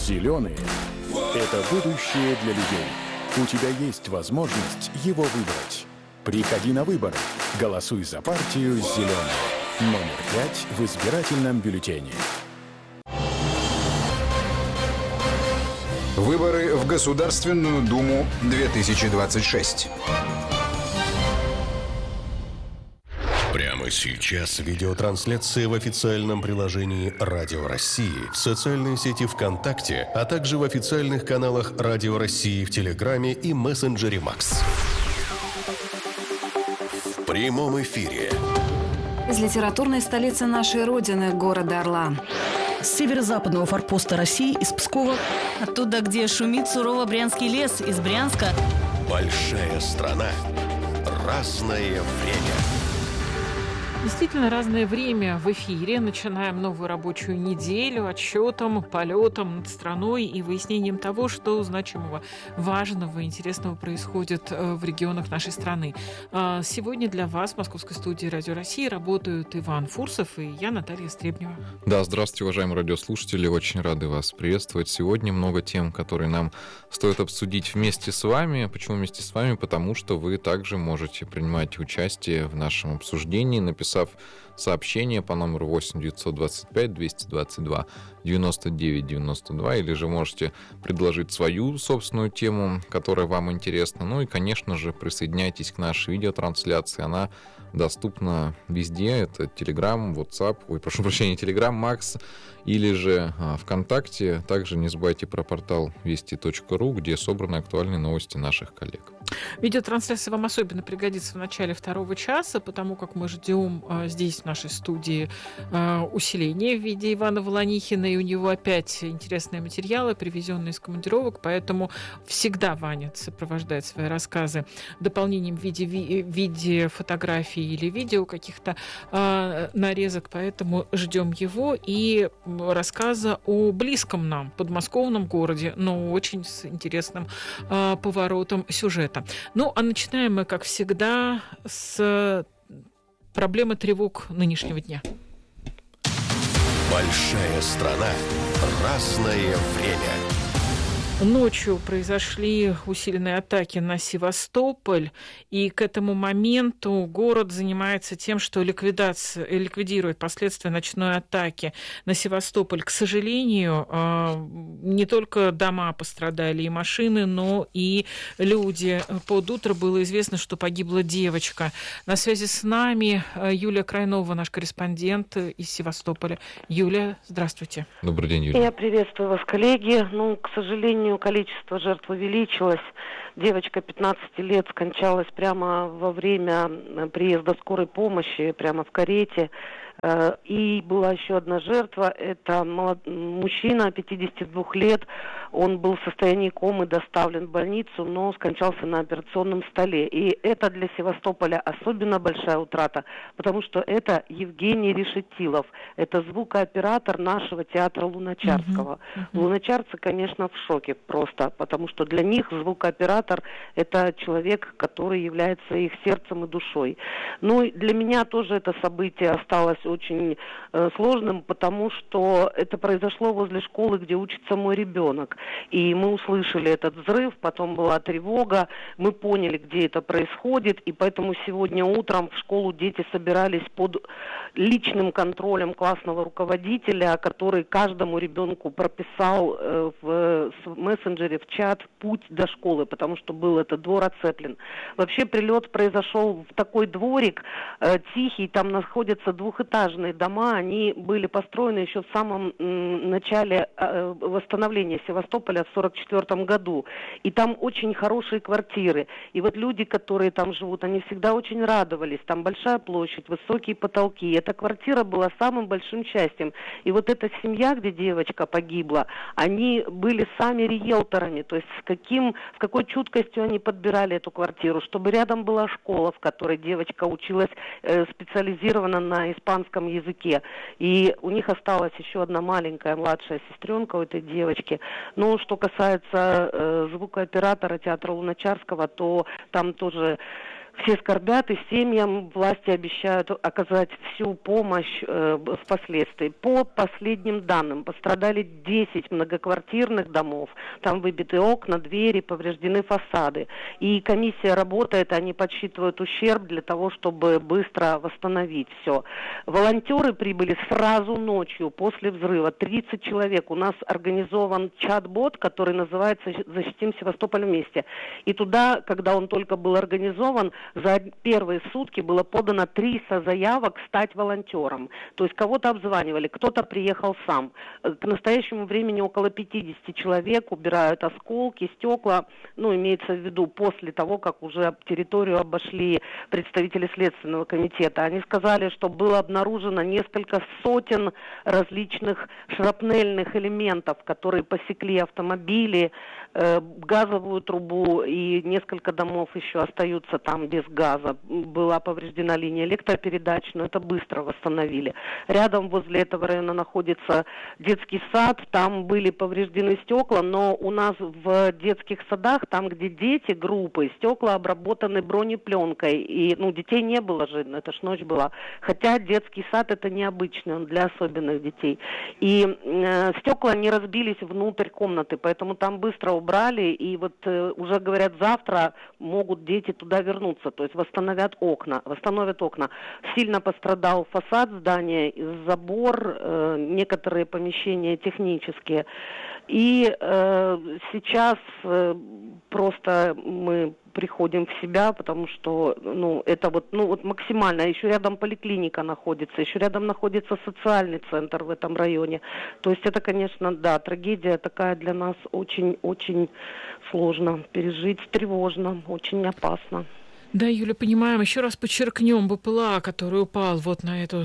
Зеленые – это будущее для людей. У тебя есть возможность его выбрать. Приходи на выборы. Голосуй за партию «Зеленые». Номер 5 в избирательном бюллетене. Выборы в Государственную Думу 2026. Прямо сейчас видеотрансляция в официальном приложении «Радио России», в социальной сети ВКонтакте, а также в официальных каналах «Радио России» в Телеграме и мессенджере «Макс». В прямом эфире. Из литературной столицы нашей Родины, города Орла. С северо-западного форпоста России, из Пскова. Оттуда, где шумит сурово Брянский лес, из Брянска. Большая страна. Разное время. Действительно, разное время в эфире. Начинаем новую рабочую неделю отсчетом, полетом над страной и выяснением того, что значимого, важного, интересного происходит в регионах нашей страны. Сегодня для вас в московской студии «Радио России» работают Иван Фурсов и я, Наталья Стребнева. Да, здравствуйте, уважаемые радиослушатели. Очень рады вас приветствовать. Сегодня много тем, которые нам стоит обсудить вместе с вами. Почему вместе с вами? Потому что вы также можете принимать участие в нашем обсуждении, написав сообщение по номеру 8 925 222 99 92, или же можете предложить свою собственную тему, которая вам интересна. Ну и, конечно же, присоединяйтесь к нашей видеотрансляции. Она доступна везде. Это Telegram, WhatsApp, Telegram, Max, или же ВКонтакте. Также не забывайте про портал вести.ру, где собраны актуальные новости наших коллег. Видеотрансляция вам особенно пригодится в начале второго часа, потому как мы ждем здесь, в нашей студии, усиления в виде Ивана Волонихина, и у него опять интересные материалы, привезенные из командировок, поэтому всегда Ваня сопровождает свои рассказы дополнением в виде фотографий или видео каких-то нарезок, поэтому ждем его и рассказа о близком нам подмосковном городе, но очень с интересным поворотом сюжета. Ну, а начинаем мы, как всегда, с проблемы тревог нынешнего дня. Большая страна. Разное время. Ночью произошли усиленные атаки на Севастополь, и к этому моменту город занимается тем, что ликвидирует последствия ночной атаки на Севастополь. К сожалению, не только дома пострадали и машины, но и люди. Под утро было известно, что погибла девочка. На связи с нами Юлия Крайнова, наш корреспондент из Севастополя. Юлия, здравствуйте. Добрый день, Юлия. Я приветствую вас, коллеги. К сожалению, количество жертв увеличилось. Девочка 15 лет скончалась прямо во время приезда скорой помощи, прямо в карете. И была еще одна жертва, это мужчина 52 лет, он был в состоянии комы, доставлен в больницу, но скончался на операционном столе. И это для Севастополя особенно большая утрата, потому что это Евгений Решетилов, это звукооператор нашего театра Луначарского. Луначарцы, конечно, в шоке просто, потому что для них звукооператор – это человек, который является их сердцем и душой. Ну и для меня тоже это событие осталось очень сложным, потому что это произошло возле школы, где учится мой ребенок. И мы услышали этот взрыв, потом была тревога, мы поняли, где это происходит, и поэтому сегодня утром в школу дети собирались под личным контролем классного руководителя, который каждому ребенку прописал в мессенджере, в чат путь до школы, потому что был этот двор оцеплен. Вообще прилет произошел в такой дворик тихий, там находятся двухэтажные дома, они были построены еще в самом начале восстановления Севастополя в 1944 году. И там очень хорошие квартиры. И вот люди, которые там живут, они всегда очень радовались. Там большая площадь, высокие потолки. Эта квартира была самым большим счастьем. И вот эта семья, где девочка погибла, они были сами риэлторами. То есть с какой чуткостью они подбирали эту квартиру, чтобы рядом была школа, в которой девочка училась специализированно на испанском языке. И у них осталась еще одна маленькая младшая сестренка у этой девочки. Но что касается звукооператора театра Луначарского, то там тоже Все скорбят, и семьям власти обещают оказать всю помощь впоследствии. По последним данным, пострадали 10 многоквартирных домов, там выбиты окна, двери, повреждены фасады. И комиссия работает, они подсчитывают ущерб для того, чтобы быстро восстановить все. Волонтеры прибыли сразу ночью после взрыва, 30 человек. У нас организован чат-бот, который называется «Защитим Севастополь вместе». И туда, когда он только был организован, за первые сутки было подано 300 заявок стать волонтером. То есть кого-то обзванивали, кто-то приехал сам. К настоящему времени около 50 человек убирают осколки, стекла, имеется в виду после того, как уже территорию обошли представители Следственного комитета. Они сказали, что было обнаружено несколько сотен различных шрапнельных элементов, которые посекли автомобили, газовую трубу, и несколько домов еще остаются там без газа. Была повреждена линия электропередач, но это быстро восстановили. Рядом возле этого района находится детский сад, там были повреждены стекла, но у нас в детских садах, там, где дети, группы, стекла обработаны бронепленкой, и детей не было же, это ж ночь была. Хотя детский сад это необычный, он для особенных детей. И стекла не разбились внутрь комнаты, поэтому там быстро убрали, и уже говорят, завтра могут дети туда вернуться, то есть восстановят окна. Сильно пострадал фасад здания, забор, некоторые помещения технические. И сейчас просто мы приходим в себя, потому что, это максимально. Еще рядом поликлиника находится, еще рядом находится социальный центр в этом районе. То есть это, конечно, да, трагедия такая для нас очень-очень сложно пережить, тревожно, очень опасно. Да, Юля, понимаем. Еще раз подчеркнем, БПЛА, который упал на эту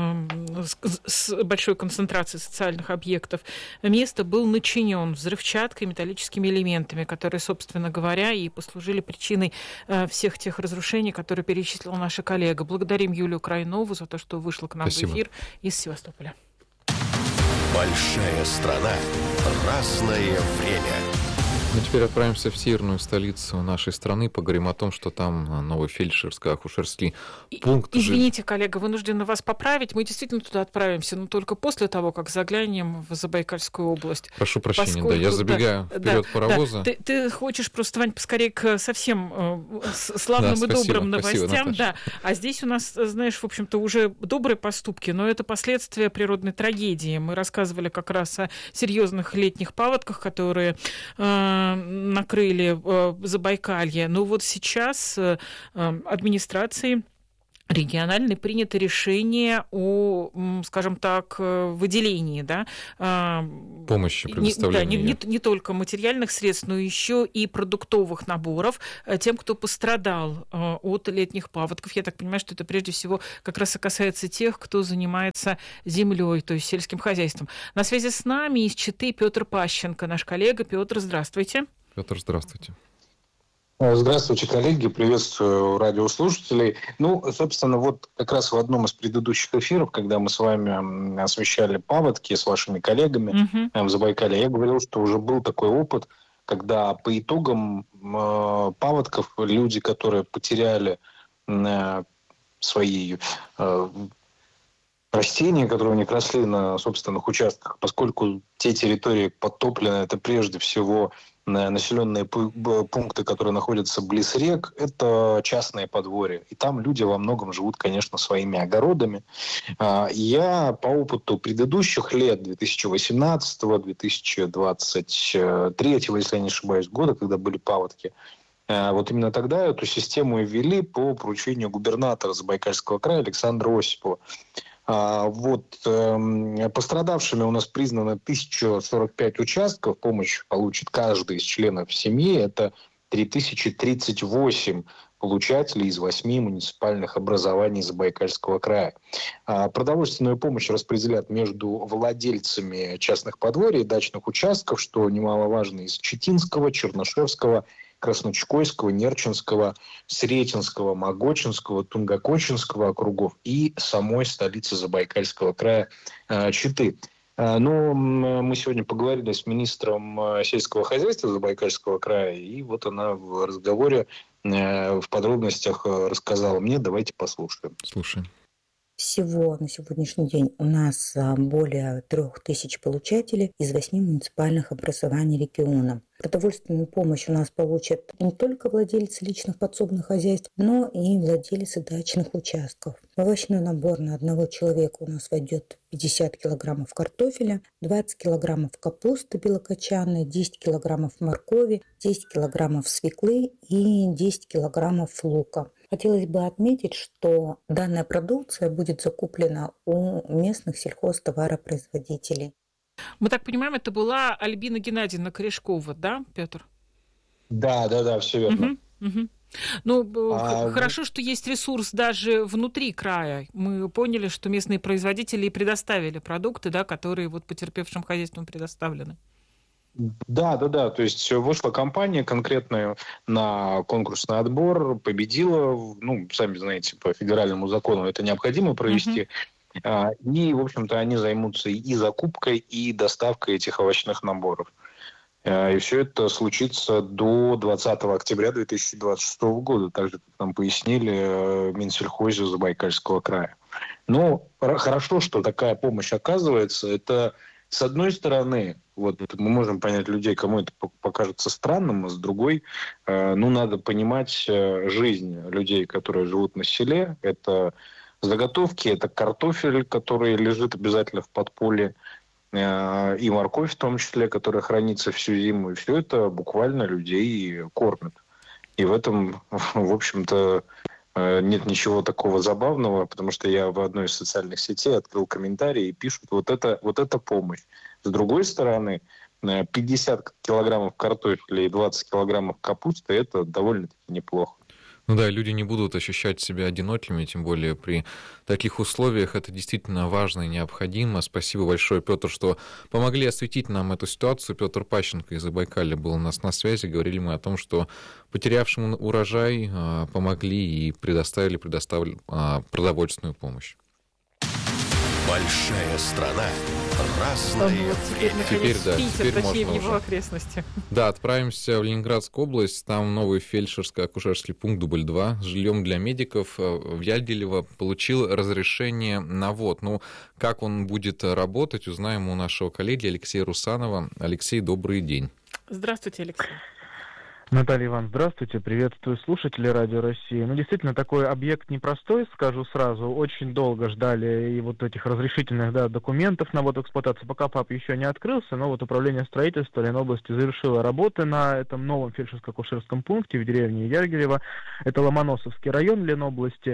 с большой концентрацией социальных объектов, место был начинен взрывчаткой, металлическими элементами, которые, собственно говоря, и послужили причиной всех тех разрушений, которые перечислила наша коллега. Благодарим Юлию Крайнову за то, что вышла к нам в эфир из Севастополя. Большая страна. Разное время. Мы теперь отправимся в северную столицу нашей страны, поговорим о том, что там новый фельдшерско-акушерский пункт. Извините, коллега, вынуждены вас поправить. Мы действительно туда отправимся, но только после того, как заглянем в Забайкальскую область. Прошу прощения, я забегаю вперед паровоза. Да. Ты хочешь просто, Вань, поскорее к совсем славным и добрым новостям. Да. А здесь у нас, знаешь, в общем-то, уже добрые поступки, но это последствия природной трагедии. Мы рассказывали как раз о серьезных летних паводках, которые накрыли Забайкалье. Но сейчас администрацией региональной принято решение о, скажем так, выделении, помощи, предоставлении. Не только материальных средств, но еще и продуктовых наборов тем, кто пострадал от летних паводков. Я так понимаю, что это прежде всего как раз и касается тех, кто занимается землей, то есть сельским хозяйством. На связи с нами из Читы Петр Пащенко, наш коллега. Петр, здравствуйте. Петр, здравствуйте. Здравствуйте, коллеги, приветствую радиослушателей. Собственно, как раз в одном из предыдущих эфиров, когда мы с вами освещали паводки с вашими коллегами в Забайкалье, я говорил, что уже был такой опыт, когда по итогам паводков люди, которые потеряли свои растения, которые у них росли на собственных участках, поскольку те территории подтоплены, это прежде всего населенные пункты, которые находятся близ рек, это частные подворья. И там люди во многом живут, конечно, своими огородами. Я по опыту предыдущих лет, 2018, 2023, если я не ошибаюсь, года, когда были паводки, именно тогда эту систему и ввели по поручению губернатора Забайкальского края Александра Осипова. Пострадавшими у нас признано 1045 участков. Помощь получит каждый из членов семьи. Это 3038 получателей из 8 муниципальных образований Забайкальского края. Продовольственную помощь распределят между владельцами частных подворий и дачных участков, что немаловажно, из Читинского, Чернышевского, Красночкойского, Нерчинского, Сретенского, Могочинского, Тунгокочинского округов и самой столицы Забайкальского края Читы. Но мы сегодня поговорили с министром сельского хозяйства Забайкальского края, и вот она в разговоре в подробностях рассказала мне. Давайте послушаем. Слушаем. Всего на сегодняшний день у нас более 3000 получателей из 8 муниципальных образований региона. Продовольственную помощь у нас получат не только владельцы личных подсобных хозяйств, но и владельцы дачных участков. В овощной набор на одного человека у нас войдет 50 килограммов картофеля, 20 килограммов капусты белокочанной, 10 килограммов моркови, 10 килограммов свеклы и 10 килограммов лука. Хотелось бы отметить, что данная продукция будет закуплена у местных сельхозтоваропроизводителей. Мы так понимаем, это была Альбина Геннадьевна Корешкова, да, Петр? Да, все верно. Ну, хорошо, что есть ресурс даже внутри края. Мы поняли, что местные производители предоставили продукты, да, которые вот потерпевшим хозяйствам предоставлены. Да. То есть вышла компания конкретная на конкурсный отбор, победила. Ну, сами знаете, по федеральному закону это необходимо провести. И, в общем-то, они займутся и закупкой, и доставкой этих овощных наборов. И все это случится до 20 октября 2026 года. Также, как нам пояснили, Минсельхозе Забайкальского края. Но хорошо, что такая помощь оказывается. Это, с одной стороны, вот мы можем понять людей, кому это покажется странным, а с другой, надо понимать жизнь людей, которые живут на селе. Это заготовки, это картофель, который лежит обязательно в подполе, и морковь в том числе, которая хранится всю зиму. И все это буквально людей кормит. И в этом, в общем-то, нет ничего такого забавного, потому что я в одной из социальных сетей открыл комментарии и пишут, вот это помощь. С другой стороны, 50 килограммов картофеля и 20 килограммов капусты – это довольно-таки неплохо. Ну да, люди не будут ощущать себя одинокими, тем более при таких условиях. Это действительно важно и необходимо. Спасибо большое, Петр, что помогли осветить нам эту ситуацию. Петр Пащенко из Забайкалья был у нас на связи. Говорили мы о том, что потерявшим урожай помогли и предоставили продовольственную помощь. Большая страна. Разные. Теперь точнее, можно в его уже. окрестности. Да, отправимся в Ленинградскую область. Там новый фельдшерско-акушерский пункт дубль 2 с жильем для медиков в Яльгилево получил разрешение на ввод. Ну, как он будет работать, узнаем у нашего коллеги Алексея Русанова. Алексей, добрый день. Здравствуйте, Алексей. Наталья Ивановна, здравствуйте, приветствую слушателей Радио России. Ну, действительно, такой объект непростой, скажу сразу. Очень долго ждали и вот этих разрешительных документов на ввод в эксплуатацию, пока ФАП еще не открылся, но вот Управление строительства Ленобласти завершило работы на этом новом фельдшерско-акушерском пункте в деревне Яльгилево. Это Ломоносовский район Ленобласти.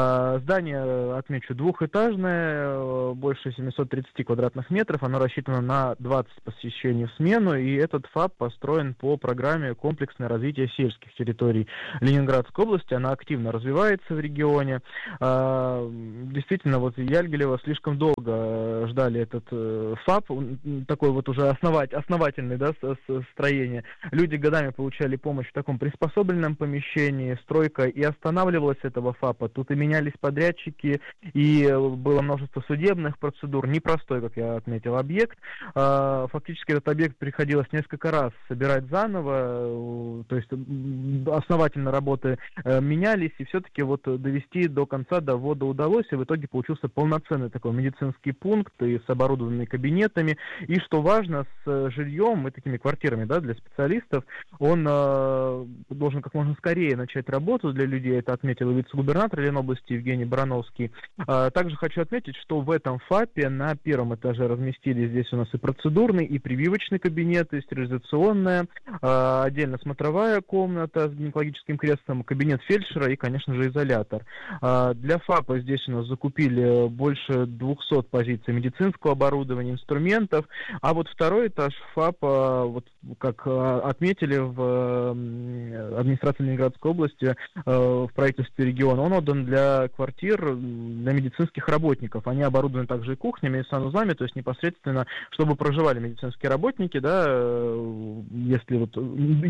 Здание, отмечу, двухэтажное, больше 730 квадратных метров. Оно рассчитано на 20 посещений в смену, и этот ФАП построен по программе комплексной развития сельских территорий Ленинградской области. Она активно развивается в регионе. Действительно, вот Яльгилево слишком долго ждали этот ФАП, такой вот уже основательный, строение. Люди годами получали помощь в таком приспособленном помещении, стройка и останавливалась этого ФАПа. Тут и менялись подрядчики, и было множество судебных процедур. Непростой, как я отметил, объект. Фактически этот объект приходилось несколько раз собирать заново, то есть основательно работы менялись, и все-таки вот довести до конца, до ввода удалось, и в итоге получился полноценный такой медицинский пункт и с оборудованными кабинетами. И что важно, с жильем и такими квартирами для специалистов, он должен как можно скорее начать работу для людей, это отметил вице-губернатор Ленобласти Евгений Барановский. Также хочу отметить, что в этом ФАПе на первом этаже разместили здесь у нас и процедурный, и прививочный кабинет, и стерилизационная, отдельно смотровая комната с гинекологическим креслом, кабинет фельдшера и, конечно же, изолятор. Для ФАПа здесь у нас закупили больше 200 позиций медицинского оборудования, инструментов, а вот второй этаж ФАПа, вот как отметили в администрации Ленинградской области, в правительстве региона, он отдан для квартир для медицинских работников. Они оборудованы также и кухнями, и санузлами, то есть непосредственно, чтобы проживали медицинские работники, если вот есть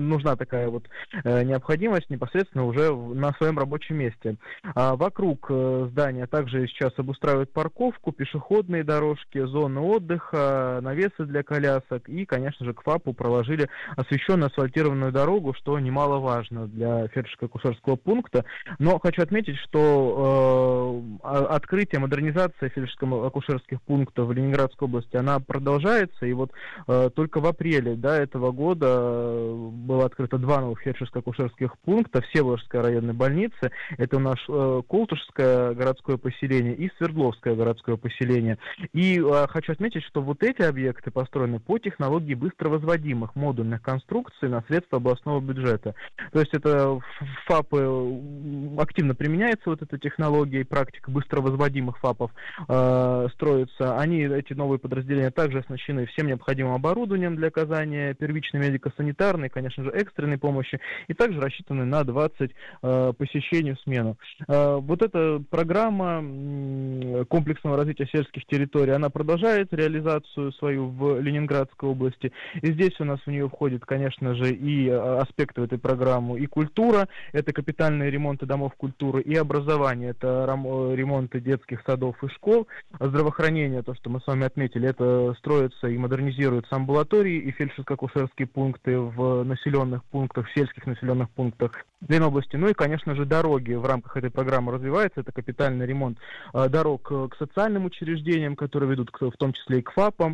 нужна такая вот необходимость непосредственно уже на своем рабочем месте. Вокруг здания также сейчас обустраивают парковку, пешеходные дорожки, зоны отдыха, навесы для колясок и, конечно же, к ФАПу проложили освещенную асфальтированную дорогу, что немаловажно для фельдшерско-акушерского пункта. Но хочу отметить, что открытие, модернизация фельдшерско-акушерских пунктов в Ленинградской области, она продолжается, и вот только в апреле этого года было открыто 2 новых фельдшерско-акушерских пункта, Всеволожская районная больница, это у нас Колтушское городское поселение и Свердловское городское поселение. И хочу отметить, что вот эти объекты построены по технологии быстровозводимых модульных конструкций на средства областного бюджета. То есть это в ФАПы активно применяется вот эта технология и практика быстровозводимых ФАПов строится. Эти новые подразделения также оснащены всем необходимым оборудованием для оказания первичной медико-санитарной, конечно же, экстренной помощи, и также рассчитаны на 20 посещений в смену. Вот эта программа комплексного развития сельских территорий, она продолжает реализацию свою в Ленинградской области. И здесь у нас в нее входит, конечно же, и аспекты этой программы, и культура, это капитальные ремонты домов культуры, и образование, это ремонты детских садов и школ, здравоохранение, то, что мы с вами отметили, это строятся и модернизируются амбулатории и фельдшерско-акушерские пункты в населенных пунктах, в сельских населенных пунктах Ленобласти. Ну и, конечно же, дороги в рамках этой программы развиваются. Это капитальный ремонт дорог к социальным учреждениям, которые ведут в том числе и к ФАПам,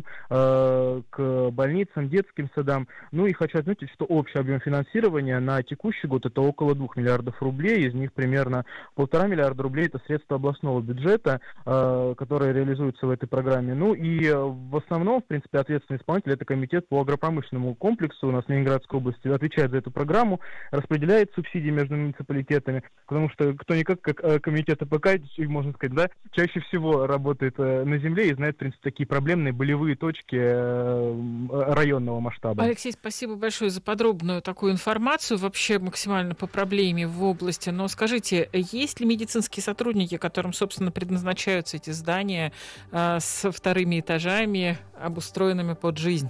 к больницам, детским садам. Ну и хочу отметить, что общий объем финансирования на текущий год это около 2 миллиардов рублей. Из них примерно 1,5 миллиарда рублей это средства областного бюджета, которые реализуются в этой программе. Ну и в основном, в принципе, ответственный исполнитель это комитет по агропромышленному комплексу у нас в Ленинградской области, отвечает за эту программу, распределяет субсидии между муниципалитетами, потому что кто-никак, как комитет АПК, можно сказать, да, чаще всего работает на земле и знает, в принципе, такие проблемные болевые точки районного масштаба. Алексей, спасибо большое за подробную такую информацию, вообще максимально по проблеме в области. Но скажите, есть ли медицинские сотрудники, которым, собственно, предназначаются эти здания с вторыми этажами, обустроенными под жизнь?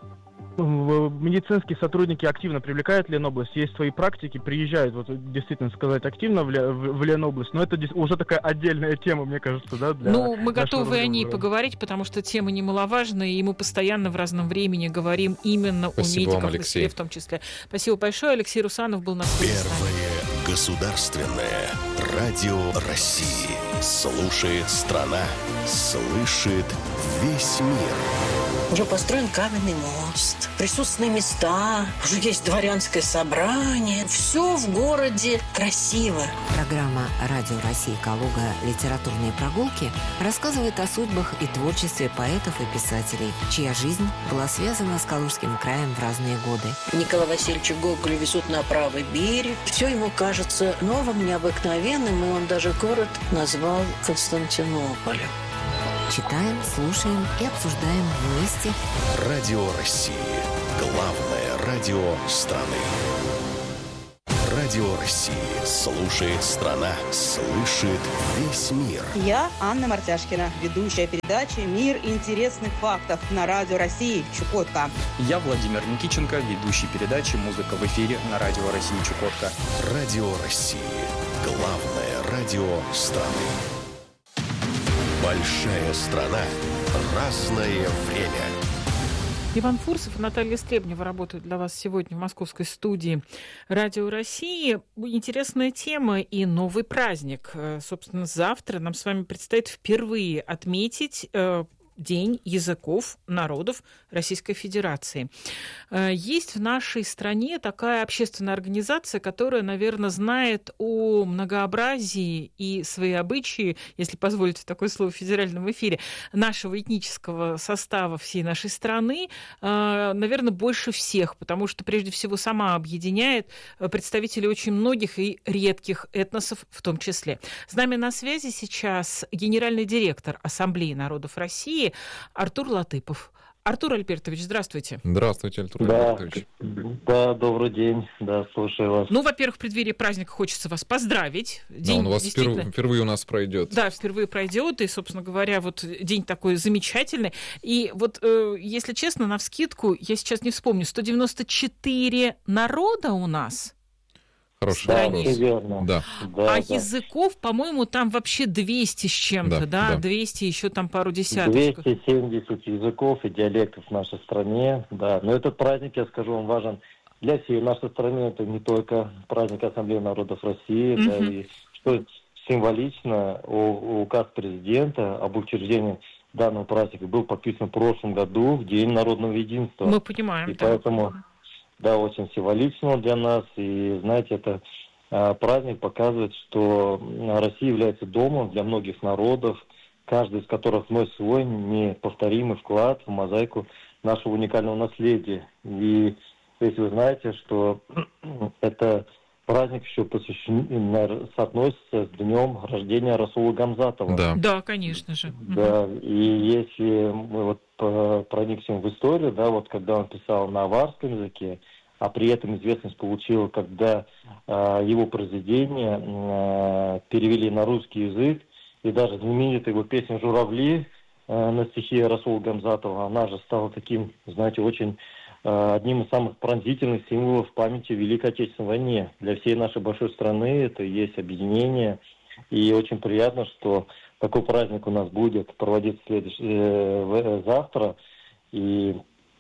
Медицинские сотрудники активно привлекают Ленобласть, есть свои практики, приезжают, вот действительно сказать, активно в Ленобласть, но это уже такая отдельная тема, мне кажется, да, для мы готовы о ней поговорить, потому что тема немаловажная, и мы постоянно в разном времени говорим именно о медиках, Алексей, в том числе. Спасибо большое. Алексей Русанов был на связи. Первое государственное радио России. Слушает страна, слышит весь мир. Уже построен каменный мост, присутственные места, уже есть дворянское собрание. Все в городе красиво. Программа «Радио России Калуга. Литературные прогулки» рассказывает о судьбах и творчестве поэтов и писателей, чья жизнь была связана с Калужским краем в разные годы. Николая Васильевича Гоголя везут на правый берег. Все ему кажется новым, необыкновенным, и он даже город назвал Константинополем. Читаем, слушаем и обсуждаем вместе. Радио России. Главное радио страны. Радио России. Слушает страна, слышит весь мир. Я Анна Мартяшкина, ведущая передачи «Мир интересных фактов» на Радио России Чукотка. Я Владимир Никиченко, ведущий передачи «Музыка в эфире» на Радио России Чукотка. Радио России. Главное радио страны. Большая страна. Разное время. Иван Фурсов и Наталья Стребнева работают для вас сегодня в московской студии Радио России. Интересная тема и новый праздник. Собственно, завтра нам с вами предстоит впервые отметить День языков народов Российской Федерации. Есть в нашей стране такая общественная организация, которая, наверное, знает о многообразии и свои обычаи, если позволите такое слово в федеральном эфире, нашего этнического состава всей нашей страны, наверное, больше всех, потому что, прежде всего, сама объединяет представителей очень многих и редких этносов в том числе. С нами на связи сейчас генеральный директор Ассамблеи народов России Артур Латыпов. Артур Альбертович, здравствуйте. Здравствуйте, Артур Альбертович. Да, добрый день. Да, слушаю вас. Ну, во-первых, в преддверии праздника хочется вас поздравить. День, он у вас впервые у нас пройдет. Да, впервые пройдет, и, собственно говоря, вот день такой замечательный. И вот, если честно, навскидку, я сейчас не вспомню, 194 народа у нас. Хороший вопрос. Верно. Да. Языков, по-моему, там вообще 200 с чем-то, да? 200, еще там пару десятков. 270 языков и диалектов в нашей стране, да. Но этот праздник, я скажу вам, важен для всей нашей страны. Это не только праздник Ассамблеи народов России, да, и что символично, указ президента об учреждении данного праздника был подписан в прошлом году, в День народного единства. Мы понимаем. И поэтому... Да, очень символично для нас. И, знаете, это праздник показывает, что Россия является домом для многих народов, каждый из которых вносит свой неповторимый вклад в мозаику нашего уникального наследия. И если вы знаете, что это праздник еще соотносится с днем рождения Расула Гамзатова. Да, конечно же. Да, и если мы вот проникнем в историю, да, вот когда он писал на аварском языке, а при этом известность получил, когда его произведения перевели на русский язык, и даже знаменитая его песня «Журавли» на стихи Расула Гамзатова, она же стала таким, знаете, очень одним из самых пронзительных символов памяти Великой Отечественной войне. Для всей нашей большой страны это и есть объединение. И очень приятно, что такой праздник у нас будет проводиться завтра. И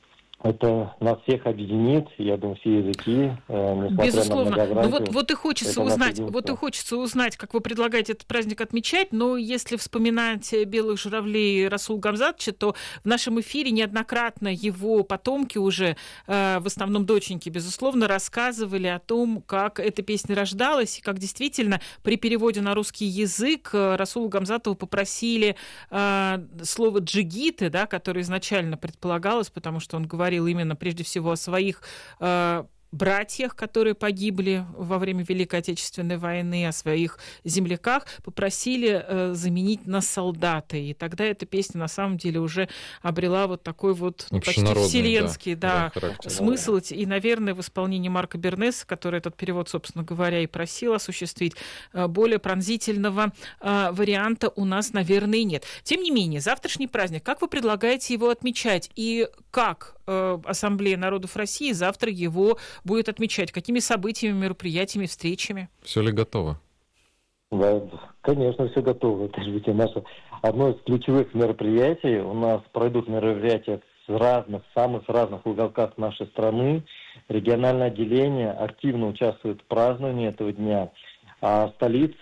это нас всех объединит, я думаю, все языки, безусловно. на многогранность. Вот и хочется узнать, как вы предлагаете этот праздник отмечать, но если вспоминать белых журавлей Расула Гамзатовича, то в нашем эфире неоднократно его потомки уже, в основном доченьки, безусловно, рассказывали о том, как эта песня рождалась, и как действительно при переводе на русский язык Расула Гамзатова попросили слово «джигиты», да, которое изначально предполагалось, потому что он говорил именно прежде всего о своих братьях, которые погибли во время Великой Отечественной войны, о своих земляках, попросили заменить на солдаты. И тогда эта песня на самом деле уже обрела вот такой вот почти вселенский смысл. И, наверное, в исполнении Марка Бернеса, который этот перевод, собственно говоря, и просил осуществить, более пронзительного варианта у нас, наверное, и нет. Тем не менее, завтрашний праздник, как вы предлагаете его отмечать? И как Ассамблея народов России завтра его будет отмечать? Какими событиями, мероприятиями, встречами? Все ли готово? Да, конечно, все готово. Это же ведь одно из ключевых мероприятий. У нас пройдут мероприятия в самых разных уголках нашей страны. Региональное отделение активно участвует в праздновании этого дня. А в столице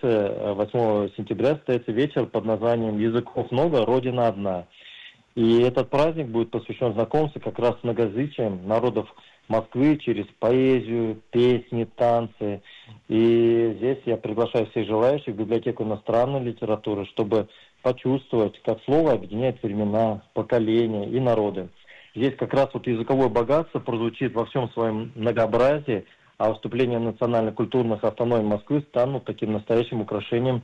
8 сентября состоится вечер под названием «Языков много, Родина одна». И этот праздник будет посвящен знакомству как раз с многоязычием народов Москвы через поэзию, песни, танцы. И здесь я приглашаю всех желающих в библиотеку иностранной литературы, чтобы почувствовать, как слово объединяет времена, поколения и народы. Здесь как раз вот языковое богатство прозвучит во всем своем многообразии, а выступления национально-культурных автономий Москвы станут таким настоящим украшением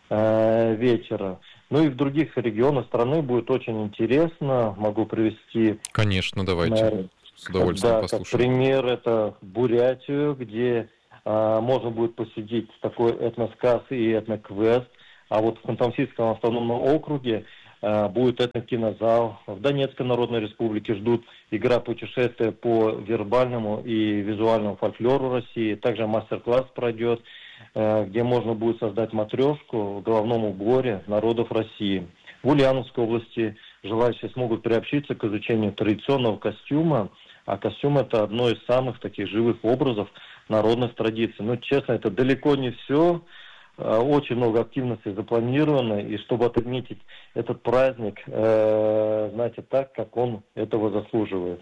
вечера. Ну и в других регионах страны будет очень интересно. Могу привести... Конечно, давайте. С удовольствием послушаем. Как пример, это Бурятию, где можно будет посетить такой этносказ и этноквест. А вот в Ханты-Мансийском автономном округе будет этнокинозал. В Донецкой Народной Республике ждут игра путешествия по вербальному и визуальному фольклору России. Также мастер-класс пройдет, где можно будет создать матрешку в головном уборе народов России. В Ульяновской области желающие смогут приобщиться к изучению традиционного костюма, а костюм – это одно из самых таких живых образов народных традиций. Но, честно, это далеко не все. Очень много активностей запланировано, и чтобы отметить этот праздник, знаете, так, как он этого заслуживает.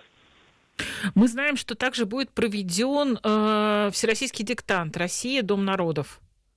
Мы знаем, что также будет проведен всероссийский диктант «Россия. Дом народов».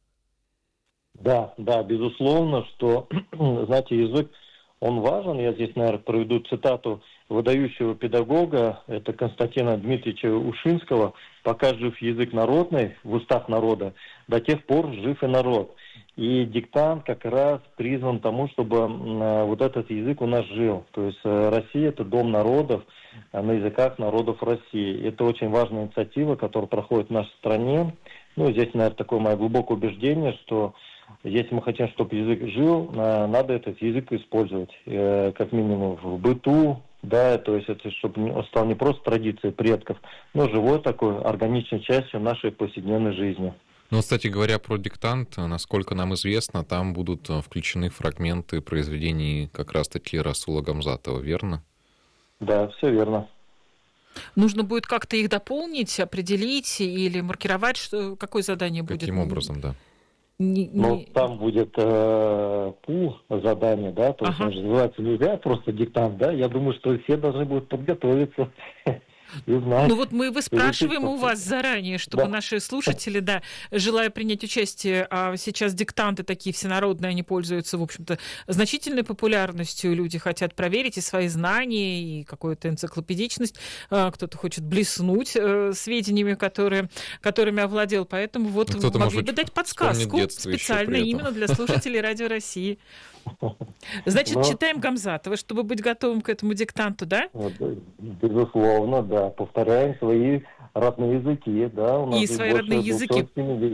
Да, безусловно, что, знаете, язык, он важен. Я здесь, наверное, проведу цитату выдающего педагога, это Константина Дмитриевича Ушинского: «Пока жив язык народный в устах народа, до тех пор жив и народ». И диктант как раз призван тому, чтобы вот этот язык у нас жил. То есть Россия – это дом народов на языках народов России. Это очень важная инициатива, которая проходит в нашей стране. Ну, здесь, наверное, такое мое глубокое убеждение, что если мы хотим, чтобы язык жил, надо этот язык использовать, как минимум в быту, да, то есть это чтобы он стал не просто традицией предков, но живой такой органичной частью нашей повседневной жизни. Ну, кстати говоря, про диктант, насколько нам известно, там будут включены фрагменты произведений как раз-таки Расула Гамзатова, верно? Да, все верно. Нужно будет как-то их дополнить, определить или маркировать, что какое задание будет? Каким образом, да? Ну, там будет пул задания, да, то есть он же называется нельзя просто диктант, да, я думаю, что все должны будут подготовиться. Ну вот мы выспрашиваем у вас заранее, чтобы наши слушатели, да, желая принять участие, а сейчас диктанты такие всенародные, они пользуются, в общем-то, значительной популярностью, люди хотят проверить и свои знания, и какую-то энциклопедичность, кто-то хочет блеснуть сведениями, которыми овладел, поэтому вот могли бы дать подсказку специально именно для слушателей Радио России. Значит, читаем Гамзатова, чтобы быть готовым к этому диктанту, да? Безусловно, да. Повторяем свои родные языки, да. У нас и свои родные языки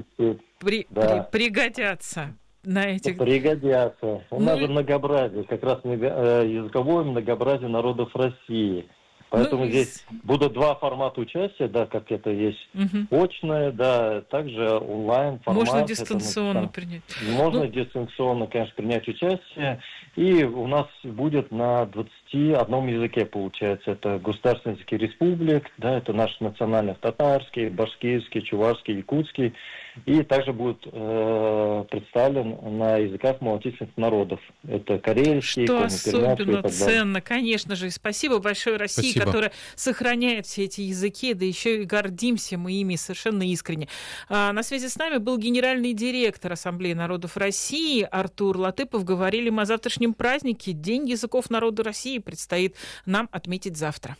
пригодятся на этих... Пригодятся. У нас же многообразие, как раз языковое многообразие народов России. Поэтому здесь будут два формата участия, да, как это есть очное, да, также онлайн формат. Можно дистанционно принять. Можно дистанционно, конечно, принять участие. И у нас будет на 21 языке, получается. Это государственные языки республик, да, это наш национальный татарский, башкирский, чувашский, якутский. И также будет представлен на языках малочисленных народов. Это карельский, что особенно ценно, конечно же. И спасибо большое России, которая сохраняет все эти языки, да еще и гордимся мы ими совершенно искренне. На связи с нами был генеральный директор Ассамблеи народов России Артур Латыпов. Говорили мы о завтрашнем празднике. День языков народа России предстоит нам отметить завтра.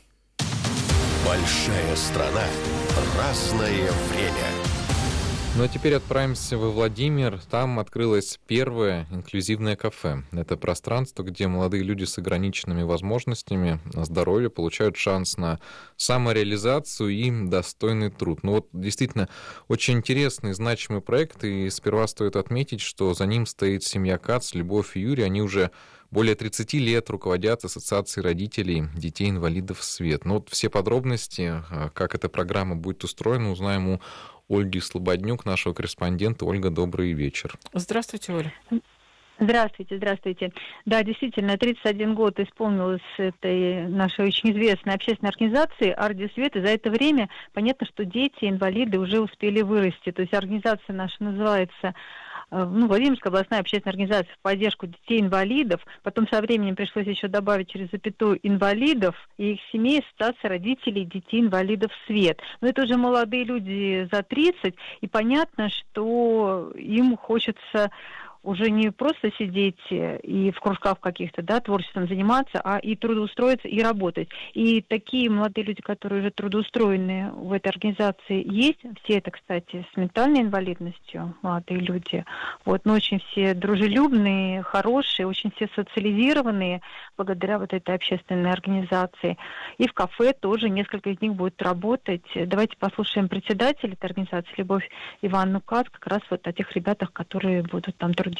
Большая страна. Разное время. Ну а теперь отправимся во Владимир. Там открылось первое инклюзивное кафе. Это пространство, где молодые люди с ограниченными возможностями здоровья получают шанс на самореализацию и достойный труд. Ну вот действительно очень интересный, значимый проект. И сперва стоит отметить, что за ним стоит семья Кац, Любовь и Юрий. Они уже более 30 лет руководят Ассоциацией родителей детей-инвалидов «Свет». Ну вот все подробности, как эта программа будет устроена, узнаем у Ольги Слободнюк, нашего корреспондента. Ольга, добрый вечер. Здравствуйте, Оля. Здравствуйте. Да, действительно, 31 год исполнилось этой нашей очень известной общественной организации «Орди Свет», и за это время понятно, что дети, инвалиды уже успели вырасти. То есть организация наша называется Владимирская областная общественная организация в поддержку детей-инвалидов. Потом со временем пришлось еще добавить через запятую инвалидов и их семей ассоциация родителей детей-инвалидов «Свет». Но это уже молодые люди за 30, и понятно, что им хочется уже не просто сидеть и в кружках каких-то, да, творчеством заниматься, а и трудоустроиться, и работать. И такие молодые люди, которые уже трудоустроены в этой организации, есть. Все это, кстати, с ментальной инвалидностью, молодые люди. Вот, но очень все дружелюбные, хорошие, очень все социализированные благодаря вот этой общественной организации. И в кафе тоже несколько из них будут работать. Давайте послушаем председателя этой организации Любовь Ивановну Кац, как раз вот о тех ребятах, которые будут там трудиться.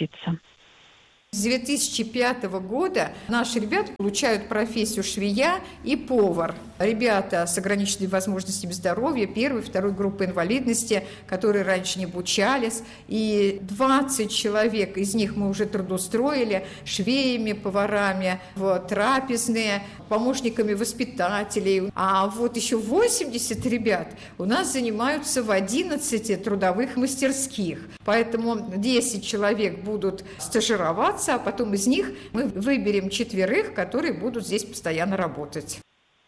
С 2005 года наши ребята получают профессию швея и повар. Ребята с ограниченными возможностями здоровья, первой, второй группы инвалидности, которые раньше не обучались. И 20 человек из них мы уже трудоустроили швеями, поварами, трапезные, помощниками воспитателей. А вот еще 80 ребят у нас занимаются в 11 трудовых мастерских. Поэтому 10 человек будут стажироваться, а потом из них мы выберем 4, которые будут здесь постоянно работать.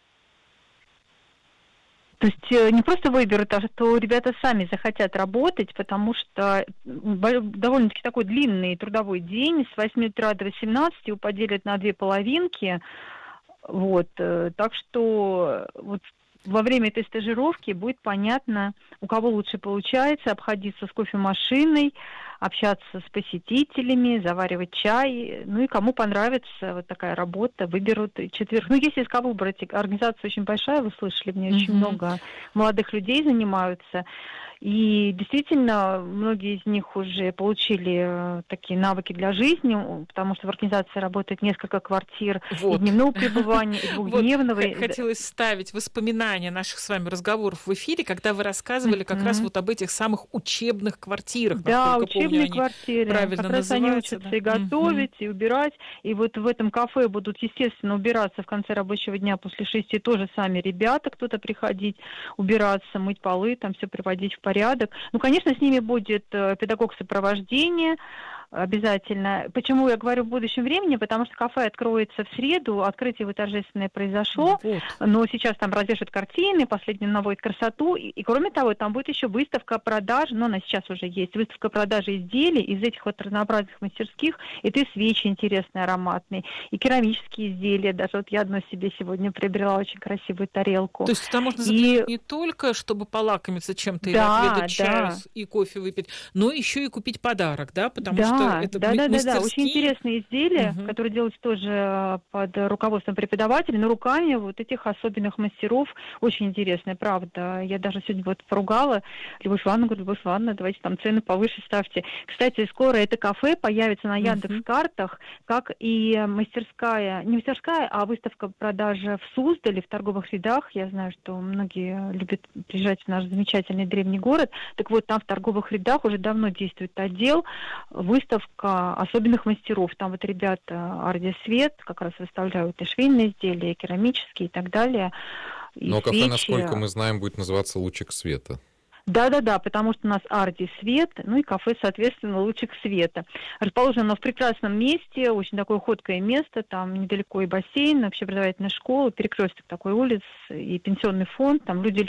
То есть не просто выберут, а что ребята сами захотят работать, потому что довольно-таки такой длинный трудовой день, с 8 утра до 18 его поделят на 2 половинки. Так что во время этой стажировки будет понятно, у кого лучше получается обходиться с кофемашиной, общаться с посетителями, заваривать чай. Ну и кому понравится вот такая работа, выберут четверг. Ну, если из кого выбрать, организация очень большая, вы слышали, мне очень много молодых людей занимаются. И действительно, многие из них уже получили такие навыки для жизни, потому что в организации работает несколько квартир и дневного пребывания, и двухдневного. Хотелось вставить воспоминания наших с вами разговоров в эфире, когда вы рассказывали как раз вот об этих самых учебных квартирах. Да, учебные квартиры. Как раз они учатся и готовить, и убирать. И вот в этом кафе будут, естественно, убираться в конце рабочего дня после 6 тоже сами ребята, кто-то приходить, убираться, мыть полы, там все приводить в порядок. Ну, конечно, с ними будет педагог сопровождения обязательно. Почему я говорю в будущем времени? Потому что кафе откроется в среду, открытие его торжественное произошло, но сейчас там развешивают картины, последний наводит красоту, и кроме того, там будет еще выставка продаж, но она сейчас уже есть, выставка продажи изделий из этих вот разнообразных мастерских, это и свечи интересные, ароматные, и керамические изделия, даже вот я одну себе сегодня приобрела очень красивую тарелку. То есть туда можно заглянуть не только, чтобы полакомиться чем-то или отведать чаю и кофе выпить, но еще и купить подарок, да, потому что это очень интересные изделия, которые делаются тоже под руководством преподавателей, но руками вот этих особенных мастеров. Очень интересная, правда. Я даже сегодня вот поругала Любовь Ивановну, говорю: Любовь Ивановна, давайте там цены повыше ставьте. Кстати, скоро это кафе появится на Яндекс.Картах, как и мастерская, не мастерская, а выставка продажи в Суздале, в торговых рядах. Я знаю, что многие любят приезжать в наш замечательный древний город. Так вот, там в торговых рядах уже давно действует отдел, выставка особенных мастеров. Там вот ребята Ардисвет как раз выставляют и швейные изделия, и керамические и так далее. Но кафе, насколько мы знаем, будет называться «Лучик света». Да, потому что у нас Арди Свет, ну и кафе, соответственно, Лучик Света. Расположено оно в прекрасном месте, очень такое ходкое место, там недалеко и бассейн, общеобразовательная школа, перекресток такой улиц, и пенсионный фонд, там люди.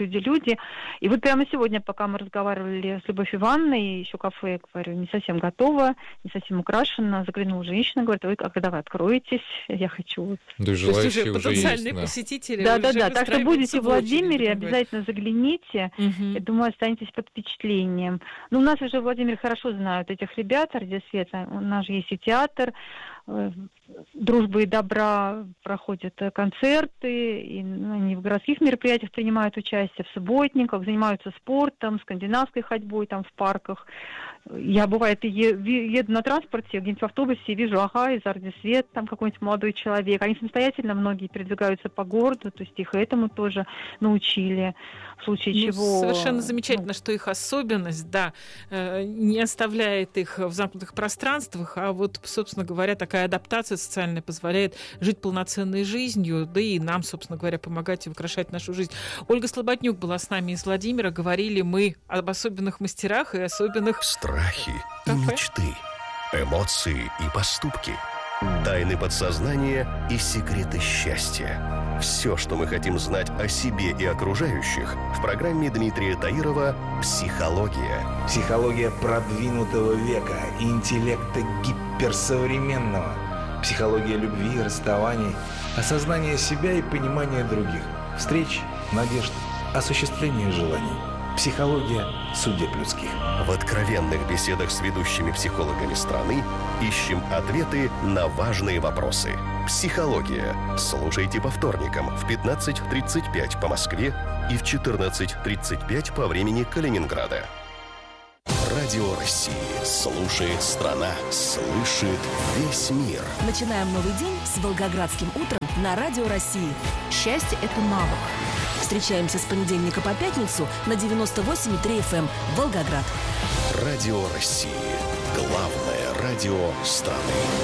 И вот прямо сегодня, пока мы разговаривали с Любовью Ивановной, еще кафе, я говорю, не совсем готово, не совсем украшено, заглянула женщина, говорит: вы когда вы откроетесь, я хочу... Да и желающие уже потенциальные есть, посетители. Да, так что будете в Владимире, обязательно загляните. Я думаю, останетесь под впечатлением. Ну, у нас уже в Владимире хорошо знают этих ребят, Ардисвета. У нас же есть и театр «Дружбы и добра», проходят концерты, и они в городских мероприятиях принимают участие, в субботниках, занимаются спортом, скандинавской ходьбой там в парках. Я, бывает, еду на транспорте, где-нибудь в автобусе, и вижу, из Ардисвет, там какой-нибудь молодой человек. Они самостоятельно многие передвигаются по городу, то есть их этому тоже научили, в случае чего... Совершенно замечательно, что их особенность, не оставляет их в замкнутых пространствах, а вот, собственно говоря, такая адаптация социальная позволяет жить полноценной жизнью, да и нам, собственно говоря, помогать и украшать нашу жизнь. Ольга Слободнюк была с нами из Владимира. Говорили мы об особенных мастерах и особенных... Страхи и мечты, эмоции и поступки, тайны подсознания и секреты счастья. Все, что мы хотим знать о себе и окружающих, в программе Дмитрия Таирова «Психология». Психология продвинутого века и интеллекта гиперсовременного. Психология любви, расставаний, осознания себя и понимания других. Встреч, надежд, осуществления желаний. Психология судеб людских. В откровенных беседах с ведущими психологами страны ищем ответы на важные вопросы. «Психология». Слушайте по вторникам в 15:35 по Москве и в 14:35 по времени Калининграда. Радио России. Слушает страна. Слышит весь мир. Начинаем новый день с Волгоградским утром на Радио России. Счастье – это навык. Встречаемся с понедельника по пятницу на 98,3 FM Волгоград. Радио России. Главное радио страны.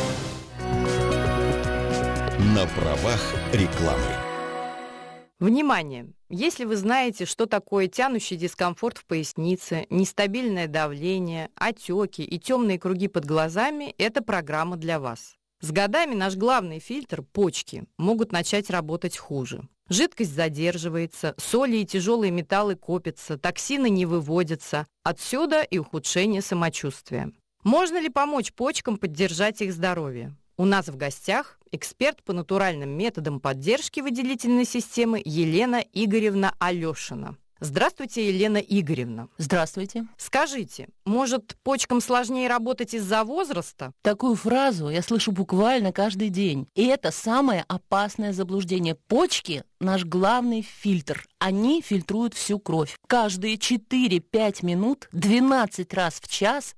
На правах рекламы. Внимание! Если вы знаете, что такое тянущий дискомфорт в пояснице, нестабильное давление, отеки и темные круги под глазами, это программа для вас. С годами наш главный фильтр – почки – могут начать работать хуже. Жидкость задерживается, соли и тяжелые металлы копятся, токсины не выводятся. Отсюда и ухудшение самочувствия. Можно ли помочь почкам поддержать их здоровье? У нас в гостях эксперт по натуральным методам поддержки выделительной системы Елена Игоревна Алешина. Здравствуйте, Елена Игоревна. Здравствуйте. Скажите, может, почкам сложнее работать из-за возраста? Такую фразу я слышу буквально каждый день. И это самое опасное заблуждение. Почки – наш главный фильтр. Они фильтруют всю кровь. Каждые 4-5 минут, 12 раз в час,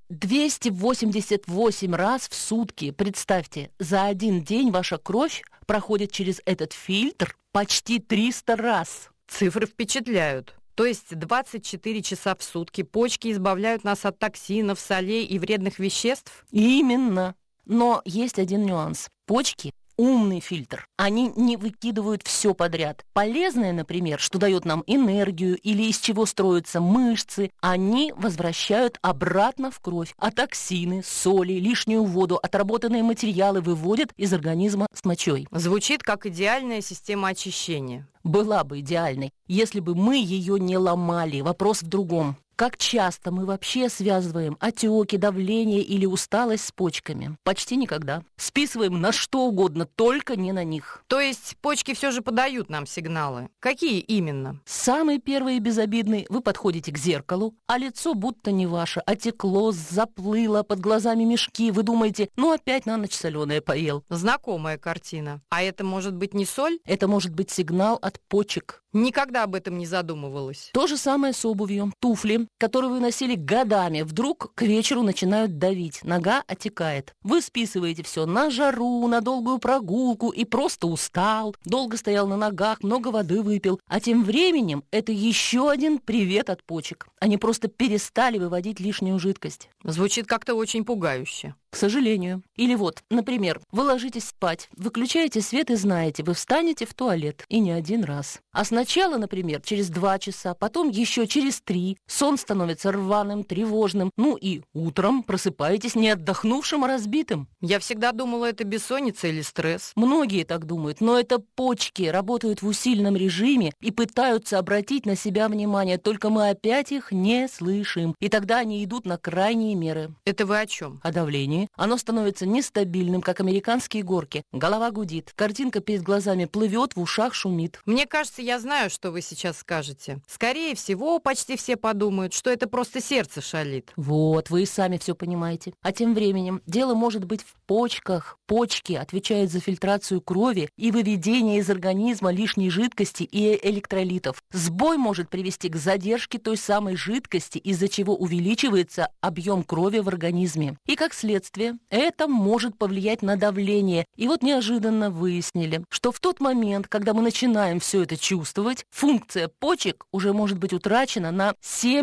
288 раз в сутки. Представьте, за один день ваша кровь проходит через этот фильтр почти 300 раз. Цифры впечатляют. То есть 24 часа в сутки почки избавляют нас от токсинов, солей и вредных веществ? Именно. Но есть один нюанс. Почки – умный фильтр. Они не выкидывают все подряд. Полезное, например, что дает нам энергию или из чего строятся мышцы, они возвращают обратно в кровь. А токсины, соли, лишнюю воду, отработанные материалы выводят из организма с мочой. Звучит как идеальная система очищения. Была бы идеальной, если бы мы ее не ломали. Вопрос в другом. Как часто мы вообще связываем отеки, давление или усталость с почками? Почти никогда. Списываем на что угодно, только не на них. То есть почки все же подают нам сигналы. Какие именно? Самый первый и безобидный. Вы подходите к зеркалу, а лицо будто не ваше. Отекло, заплыло, под глазами мешки. Вы думаете, опять на ночь соленое поел. Знакомая картина. А это может быть не соль? Это может быть сигнал от почек. Никогда об этом не задумывалась. То же самое с обувью. Туфли, которые вы носили годами, вдруг к вечеру начинают давить. Нога отекает. Вы списываете все на жару, на долгую прогулку и просто устал. Долго стоял на ногах, много воды выпил. А тем временем это еще один привет от почек. Они просто перестали выводить лишнюю жидкость. Звучит как-то очень пугающе. К сожалению. Или вот, например, вы ложитесь спать, выключаете свет и знаете, вы встанете в туалет. И не один раз. А сначала, например, через 2 часа, потом еще через 3. Сон становится рваным, тревожным. И утром просыпаетесь не отдохнувшим, а разбитым. Я всегда думала, это бессонница или стресс. Многие так думают, но это почки работают в усиленном режиме и пытаются обратить на себя внимание, только мы опять их не слышим. И тогда они идут на крайние меры. Это вы о чем? О давлении. Оно становится нестабильным, как американские горки. Голова гудит, картинка перед глазами плывет, в ушах шумит. Мне кажется, я знаю, что вы сейчас скажете. Скорее всего, почти все подумают, что это просто сердце шалит. Вот, вы и сами все понимаете. А тем временем дело может быть в почках. Почки отвечают за фильтрацию крови и выведение из организма лишней жидкости и электролитов. Сбой может привести к задержке той самой жидкости, из-за чего увеличивается объем крови в организме. И как следствие, это может повлиять на давление. И вот неожиданно выяснили, что в тот момент, когда мы начинаем все это чувствовать, функция почек уже может быть утрачена на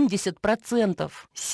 70%.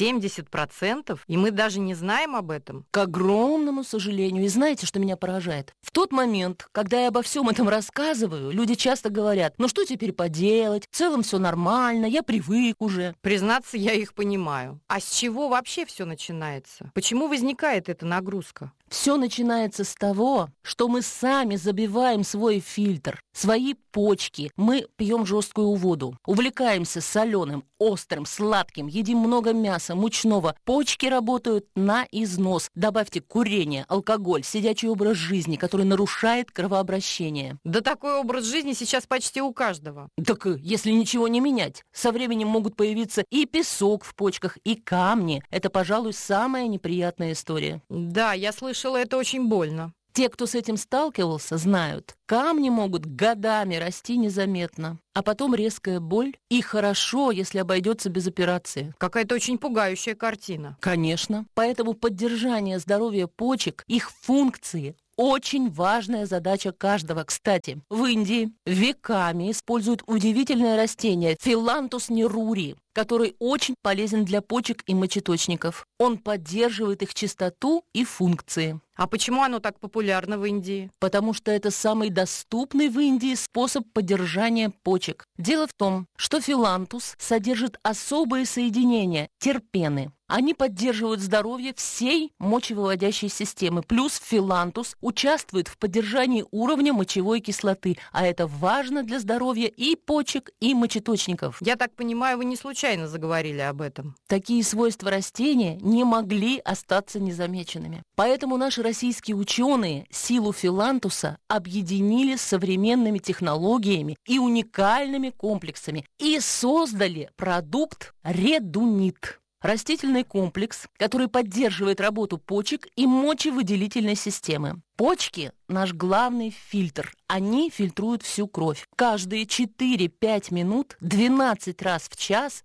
70%? И мы даже не знаем об этом? К огромному сожалению. И знаете, что меня поражает? В тот момент, когда я обо всем этом рассказываю, люди часто говорят, что теперь поделать? В целом все нормально, я привык уже. Признаться, я их понимаю. А с чего вообще все начинается? Почему возникает эта нагрузка? Все начинается с того, что мы сами забиваем свой фильтр, свои почки. Мы пьем жесткую воду, увлекаемся соленым, острым, сладким, едим много мяса, мучного. Почки работают на износ. Добавьте курение, алкоголь, сидячий образ жизни, который нарушает кровообращение. Да такой образ жизни сейчас почти у каждого. Так если ничего не менять, со временем могут появиться и песок в почках, и камни. Это, пожалуй, самая неприятная история. Да, я слышала, это очень больно. Те, кто с этим сталкивался, знают, камни могут годами расти незаметно, а потом резкая боль, и хорошо, если обойдется без операции. Какая-то очень пугающая картина. Конечно. Поэтому поддержание здоровья почек, их функции – очень важная задача каждого. Кстати, в Индии веками используют удивительное растение Phyllanthus neruri, который очень полезен для почек и мочеточников. Он поддерживает их чистоту и функции. А почему оно так популярно в Индии? Потому что это самый доступный в Индии способ поддержания почек. Дело в том, что филантус содержит особые соединения – терпены. Они поддерживают здоровье всей мочевыводящей системы. Плюс филантус участвует в поддержании уровня мочевой кислоты. А это важно для здоровья и почек, и мочеточников. Я так понимаю, вы не случайно случайно заговорили об этом? Такие свойства растения не могли остаться незамеченными. Поэтому наши российские ученые силу филантуса объединили с современными технологиями и уникальными комплексами и создали продукт редунит. Растительный комплекс, который поддерживает работу почек и мочевыделительной системы. Почки – наш главный фильтр. Они фильтруют всю кровь. Каждые 4-5 минут, 12 раз в час,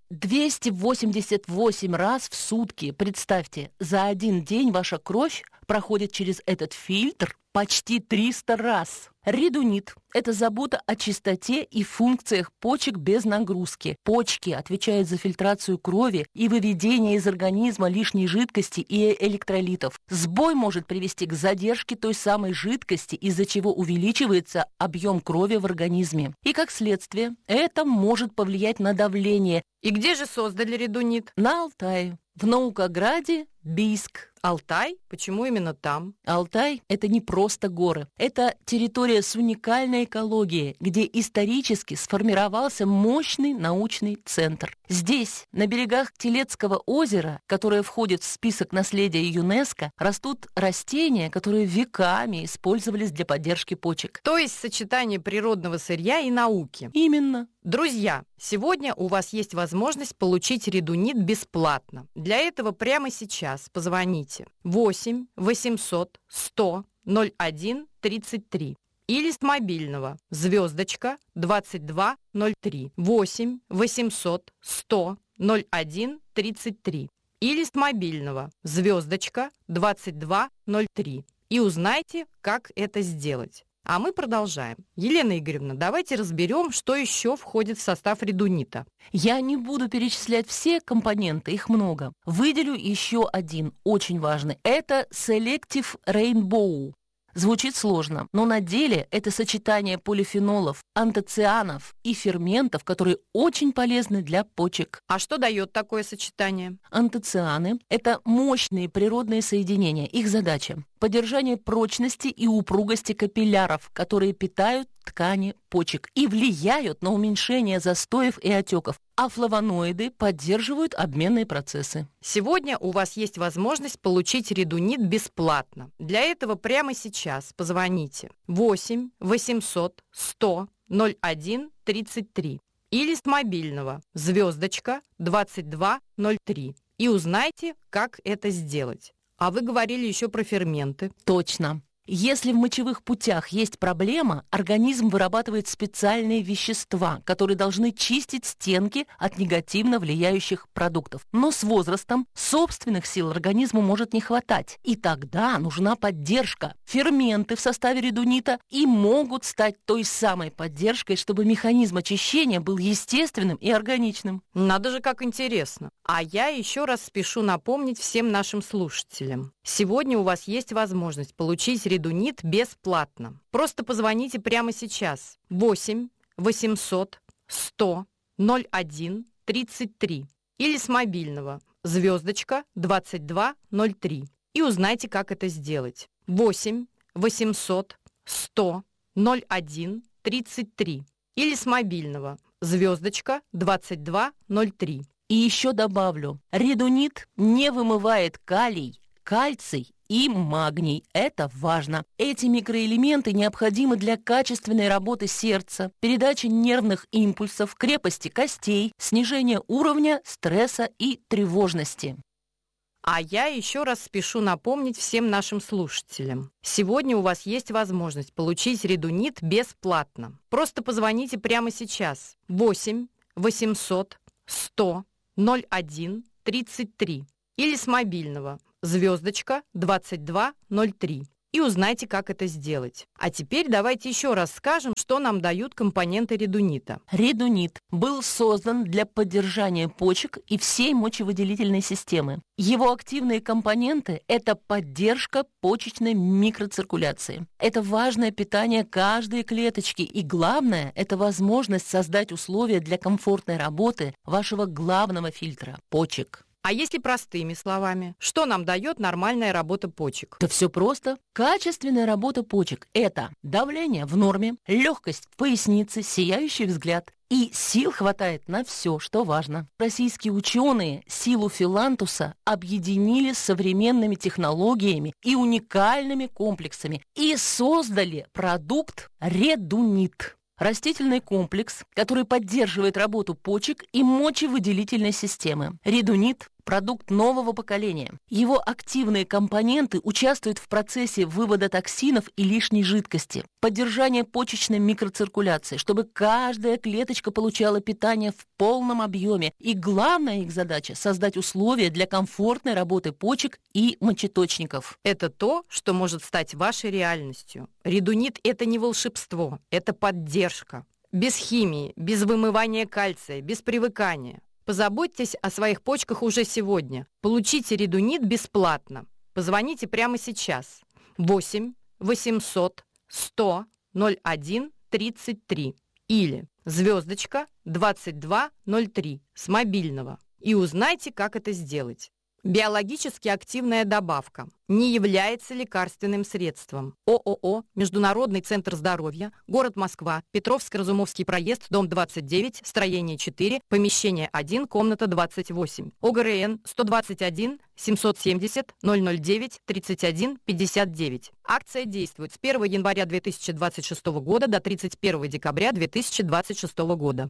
288 раз в сутки. Представьте, за один день ваша кровь проходит через этот фильтр почти 300 раз. Редунит – это забота о чистоте и функциях почек без нагрузки. Почки отвечают за фильтрацию крови и выведение из организма лишней жидкости и электролитов. Сбой может привести к задержке той самой жидкости, из-за чего увеличивается объем крови в организме. И как следствие, это может повлиять на давление. И где же создали редунит? На Алтае, в Наукограде, Бийск. Алтай? Почему именно там? Алтай – это не просто горы. Это территория с уникальной экологией, где исторически сформировался мощный научный центр. Здесь, на берегах Телецкого озера, которое входит в список наследия ЮНЕСКо, растут растения, которые веками использовались для поддержки почек. То есть сочетание природного сырья и науки. Именно. Друзья, сегодня у вас есть возможность получить редунит бесплатно. Для этого прямо сейчас позвоните 8 800 100 01 33 или с мобильного звездочка 2203 8 800 100 01 33 или с мобильного звездочка 2203 и узнайте, как это сделать. А мы продолжаем. Елена Игоревна, давайте разберем, что еще входит в состав редунита. Я не буду перечислять все компоненты, их много. Выделю еще один, очень важный. Это Selective Rainbow. Звучит сложно, но на деле это сочетание полифенолов, антоцианов и ферментов, которые очень полезны для почек. А что дает такое сочетание? Антоцианы – это мощные природные соединения. Их задача – поддержание прочности и упругости капилляров, которые питают ткани почек и влияют на уменьшение застоев и отеков. А флавоноиды поддерживают обменные процессы. Сегодня у вас есть возможность получить редунит бесплатно. Для этого прямо сейчас позвоните 8 800 100 01 33 или с мобильного звездочка 2203 и узнайте, как это сделать. А вы говорили еще про ферменты. Точно. Если в мочевых путях есть проблема, организм вырабатывает специальные вещества, которые должны чистить стенки от негативно влияющих продуктов. Но с возрастом собственных сил организму может не хватать, и тогда нужна поддержка. Ферменты в составе редунита и могут стать той самой поддержкой, чтобы механизм очищения был естественным и органичным. Надо же, как интересно. А я еще раз спешу напомнить всем нашим слушателям. Сегодня у вас есть возможность получить редунит бесплатно. Просто позвоните прямо сейчас 8 800 100 01 33 или с мобильного звездочка 2203 и узнайте, как это сделать. 8 800 100 01 33 или с мобильного звездочка 2203. И еще добавлю, редунит не вымывает калий, кальций и магний. Это важно. Эти микроэлементы необходимы для качественной работы сердца, передачи нервных импульсов, крепости костей, снижения уровня стресса и тревожности. А я еще раз спешу напомнить всем нашим слушателям. Сегодня у вас есть возможность получить редунит бесплатно. Просто позвоните прямо сейчас 8 800 100 01 33 или с мобильного звездочка 2203 и узнайте, как это сделать. А теперь давайте еще раз скажем, что нам дают компоненты редунита. Редунит был создан для поддержания почек и всей мочевыделительной системы. Его активные компоненты – это поддержка почечной микроциркуляции. Это важное питание каждой клеточки. И главное – это возможность создать условия для комфортной работы вашего главного фильтра – почек. А если простыми словами, что нам дает нормальная работа почек? Да все просто. Качественная работа почек – это давление в норме, легкость в пояснице, сияющий взгляд. И сил хватает на все, что важно. Российские ученые силу филантуса объединили с современными технологиями и уникальными комплексами и создали продукт «Редунит». Растительный комплекс, который поддерживает работу почек и мочевыделительной системы. Редунит – продукт нового поколения. Его активные компоненты участвуют в процессе вывода токсинов и лишней жидкости, поддержания почечной микроциркуляции, чтобы каждая клеточка получала питание в полном объеме. И главная их задача – создать условия для комфортной работы почек и мочеточников. Это то, что может стать вашей реальностью. Редунит – это не волшебство, это поддержка. Без химии, без вымывания кальция, без привыкания. Позаботьтесь о своих почках уже сегодня. Получите редунит бесплатно. Позвоните прямо сейчас. 8 800 100 01 33 или звездочка 2203 с мобильного. И узнайте, как это сделать. Биологически активная добавка не является лекарственным средством. ООО «Международный центр здоровья», город Москва, Петровско-Разумовский проезд, дом 29, строение 4, помещение 1, комната 28. ОГРН 121 770 009 31 59. Акция действует с 1 января 2026 года до 31 декабря 2026 года.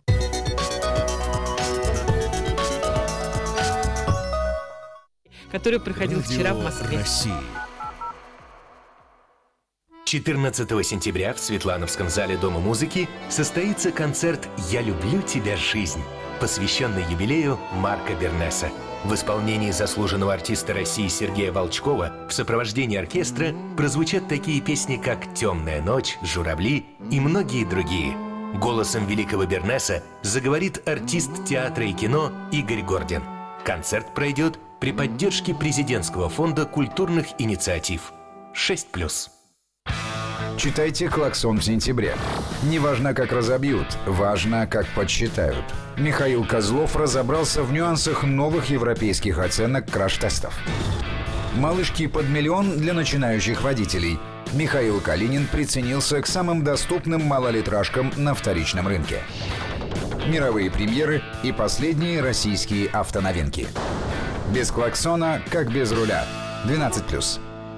Который проходил вчера в Москве. России. 14 сентября в Светлановском зале Дома музыки состоится концерт «Я люблю тебя, жизнь», посвященный юбилею Марка Бернеса. В исполнении заслуженного артиста России Сергея Волчкова в сопровождении оркестра прозвучат такие песни, как «Темная ночь», «Журавли» и многие другие. Голосом великого Бернеса заговорит артист театра и кино Игорь Гордин. Концерт пройдет при поддержке Президентского фонда культурных инициатив. 6+. Читайте «Клаксон» в сентябре. Не важно, как разобьют, важно, как подсчитают. Михаил Козлов разобрался в нюансах новых европейских оценок краш-тестов. Малышки под миллион для начинающих водителей. Михаил Калинин приценился к самым доступным малолитражкам на вторичном рынке. Мировые премьеры и последние российские автоновинки. Без клаксона, как без руля. 12+.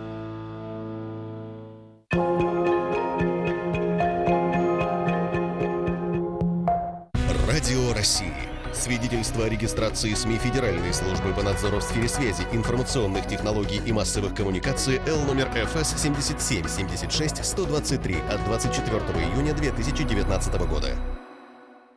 Радио России. Свидетельство о регистрации СМИ Федеральной службы по надзору в сфере связи, информационных технологий и массовых коммуникаций Л номер ФС 77 76 123 от 24 июня 2019 года.